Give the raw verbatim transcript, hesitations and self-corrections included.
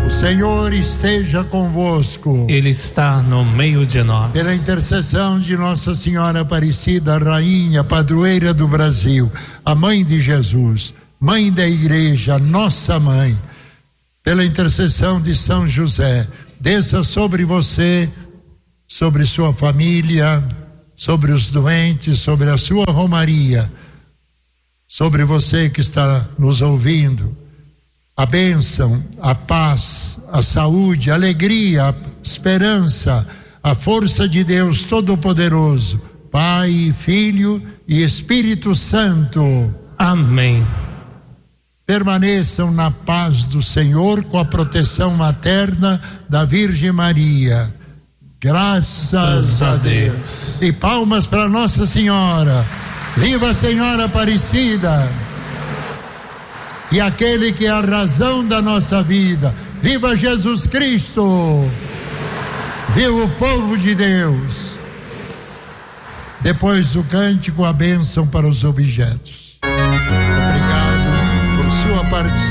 O Senhor esteja convosco. Ele está no meio de nós. Pela intercessão de Nossa Senhora Aparecida, Rainha, Padroeira do Brasil, a Mãe de Jesus, Mãe da Igreja, nossa Mãe, pela intercessão de São José, desça sobre você, sobre sua família, sobre os doentes, sobre a sua romaria, sobre você que está nos ouvindo, a bênção, a paz, a saúde, a alegria, a esperança, a força de Deus Todo-Poderoso, Pai, Filho e Espírito Santo. Amém. Permaneçam na paz do Senhor com a proteção materna da Virgem Maria. Graças a Deus. E palmas para Nossa Senhora. Viva a Senhora Aparecida! E aquele que é a razão da nossa vida. Viva Jesus Cristo! Viva o povo de Deus! Depois do cântico, a bênção para os objetos. Obrigado por sua participação.